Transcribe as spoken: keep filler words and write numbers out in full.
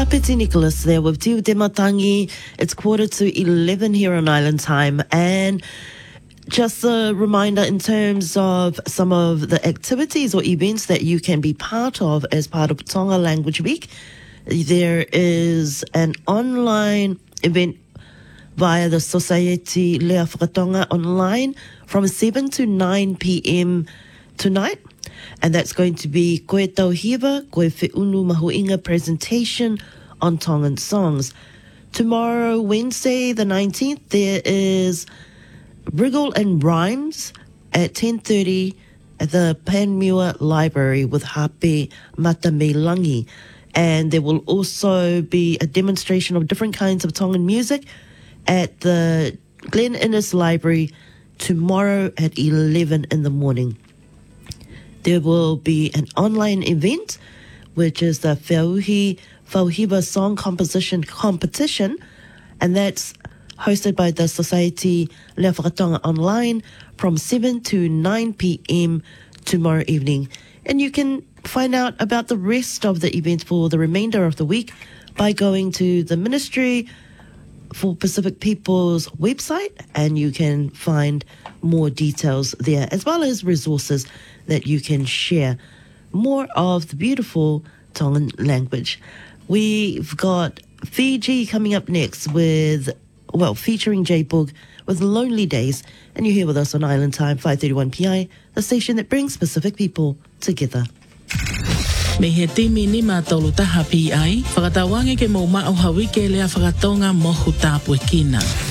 Kapiti Nicholas there with Tiu Te Matangi. It's quarter to eleven here on Island Time. And just a reminder in terms of some of the activities or events that you can be part of as part of Tonga Language Week. There is an online event via the Society Lea Whakatonga online from seven to nine p.m. tonight. And that's going to be Koe Tauhiwa, Koe Whiunu Mahuinga presentation on Tongan songs. Tomorrow, Wednesday the nineteenth, there is Wriggle and Rhymes at ten thirty at the Panmure Library with Hape Matamelangi. And there will also be a demonstration of different kinds of Tongan music at the Glen Innes Library tomorrow at eleven in the morning. There will be an online event, which is the Whauhi Whauhiwa Song Composition Competition, and that's hosted by the Society Lea Whakatonga online from seven to nine p.m. tomorrow evening. And you can find out about the rest of the event for the remainder of the week by going to the Ministry for Pacific People's website, and you can find more details there, as well as resources that you can share more of the beautiful Tongan language. We've got Fiji coming up next with, well, featuring J Boog with Lonely Days, and you're here with us on Island Time, five thirty-one p m, the station that brings Pacific people together. Me he timi ni mātolu taha pi ai, whakatawange ke mau mao hawi ke lea whakatonga mohu tāpue kina.